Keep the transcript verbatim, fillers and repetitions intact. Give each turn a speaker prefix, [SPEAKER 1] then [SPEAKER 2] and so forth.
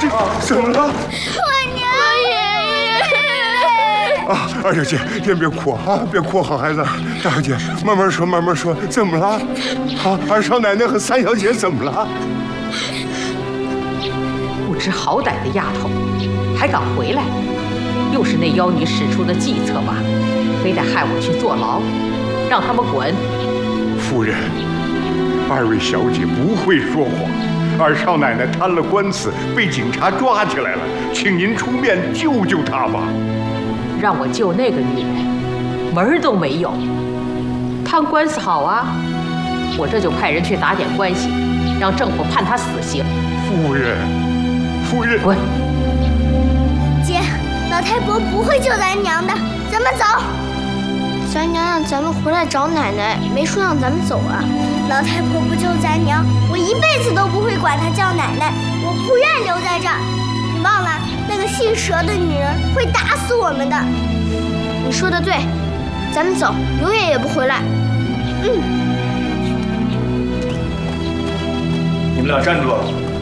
[SPEAKER 1] 这怎么了？
[SPEAKER 2] 我娘，我爷爷。
[SPEAKER 1] 啊，二小姐，别别哭啊，别哭，好孩子。大小姐，慢慢说，慢慢说，怎么了？啊，二少奶奶和三小姐怎么了？
[SPEAKER 3] 不知好歹的丫头，还敢回来？又是那妖女使出的计策吧？非得害我去坐牢，让他们滚！
[SPEAKER 1] 夫人，二位小姐不会说谎。二少奶奶摊了官司，被警察抓起来了，请您出面救救她吧。
[SPEAKER 3] 让我救那个女人，门儿都没有。摊官司好啊，我这就派人去打点关系，让政府判她死刑。
[SPEAKER 1] 夫人，夫人，
[SPEAKER 3] 滚！
[SPEAKER 2] 姐，老太婆不会救咱娘的，咱们走。
[SPEAKER 4] 咱娘让咱们回来找奶奶，没说让咱们走啊。
[SPEAKER 2] 老太婆不救咱娘，我一辈子都不会管她叫奶奶。我不愿留在这儿。你忘了，那个姓佘的女人会打死我们的。
[SPEAKER 4] 你说的对，咱们走，永远也不回来。
[SPEAKER 2] 嗯。
[SPEAKER 5] 你们俩站住！